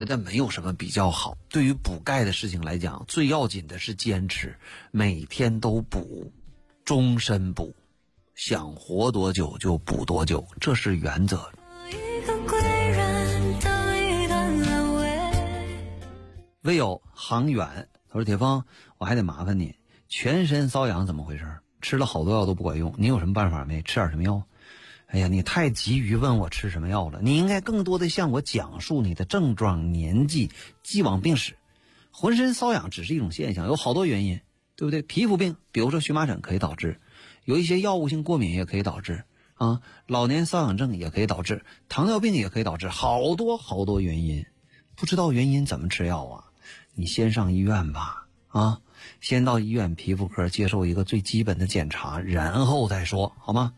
得没有什么比较好。对于补钙的事情来讲，最要紧的是坚持，每天都补，终身补，想活多久就补多久，这是原则。唯有航远，他说铁峰，我还得麻烦你，全身瘙痒怎么回事？吃了好多药都不管用，你有什么办法没？吃点什么药？哎呀，你太急于问我吃什么药了，你应该更多的向我讲述你的症状、年纪、既往病史。浑身瘙痒只是一种现象，有好多原因，对不对？皮肤病，比如说荨麻疹可以导致，有一些药物性过敏也可以导致啊，老年瘙痒症也可以导致，糖尿病也可以导致，好多原因。不知道原因怎么吃药啊？你先上医院吧，啊，先到医院皮肤科接受一个最基本的检查，然后再说，好吗？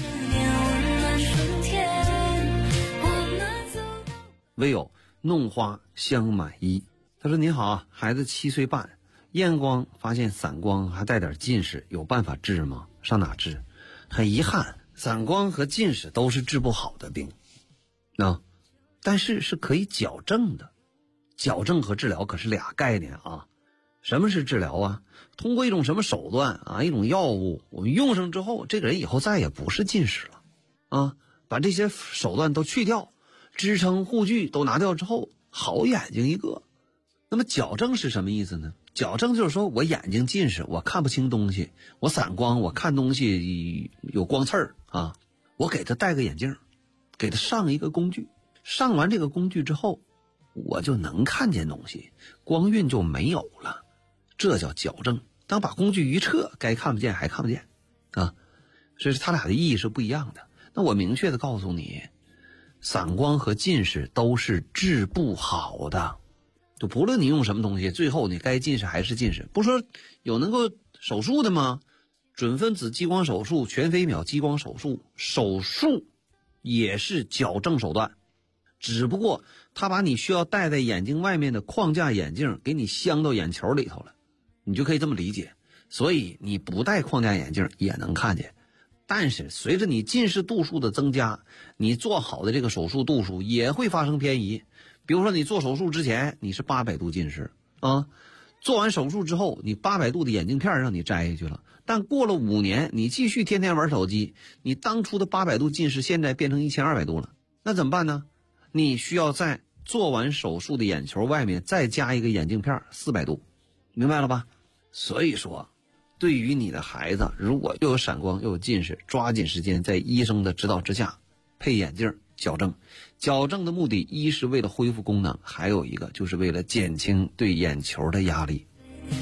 唯有弄花香满衣，他说您好啊，孩子7岁半，验光发现散光还带点近视，有办法治吗？上哪治？很遗憾，散光和近视都是治不好的病，但是是可以矫正的。矫正和治疗可是俩概念啊。什么是治疗啊？通过一种什么手段啊，一种药物，我们用上之后，这个人以后再也不是近视了啊，把这些手段都去掉，支撑护具都拿掉之后，好眼睛一个。那么矫正是什么意思呢？矫正就是说我眼睛近视，我看不清东西，我散光，我看东西有光刺儿啊，我给他戴个眼镜，给他上一个工具，上完这个工具之后，我就能看见东西，光晕就没有了，这叫矫正。当把工具一撤，该看不见还看不见啊，所以它俩的意义是不一样的。那我明确的告诉你，散光和近视都是治不好的，就不论你用什么东西，最后你该近视还是近视。不说有能够手术的吗？准分子激光手术、全飞秒激光手术，手术也是矫正手段，只不过他把你需要戴在眼睛外面的框架眼镜给你镶到眼球里头了，你就可以这么理解。所以你不戴框架眼镜也能看见，但是随着你近视度数的增加，你做好的这个手术度数也会发生偏移。比如说你做手术之前你是800度近视啊，做完手术之后你800度的眼镜片让你摘下去了，但过了5年你继续天天玩手机，你当初的800度近视现在变成1200度了，那怎么办呢？你需要在做完手术的眼球外面再加一个眼镜片400度，明白了吧？所以说对于你的孩子，如果又有散光又有近视，抓紧时间在医生的指导之下配眼镜矫正。矫正的目的一是为了恢复功能，还有一个就是为了减轻对眼球的压力。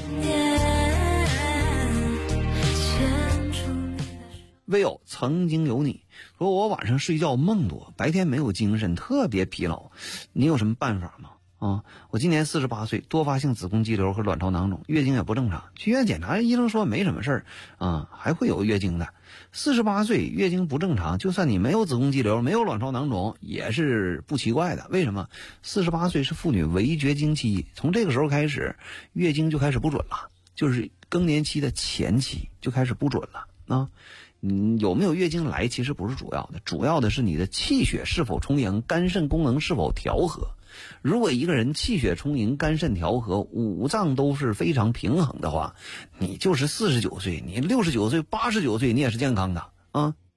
唯有曾经有你说我晚上睡觉梦多，白天没有精神，特别疲劳，你有什么办法吗？啊，我今年48岁，多发性子宫肌瘤和卵巢囊肿，月经也不正常，去医院检查，医生说没什么事儿啊，还会有月经的。48岁月经不正常，就算你没有子宫肌瘤，没有卵巢囊肿，也是不奇怪的。为什么？48岁是妇女围绝经期，从这个时候开始，月经就开始不准了，就是更年期的前期就开始不准了啊。有没有月经来其实不是主要的，主要的是你的气血是否充盈，肝肾功能是否调和。如果一个人气血充盈，肝肾调和，五脏都是非常平衡的话，你就是49岁，你69岁、89岁，你也是健康的啊。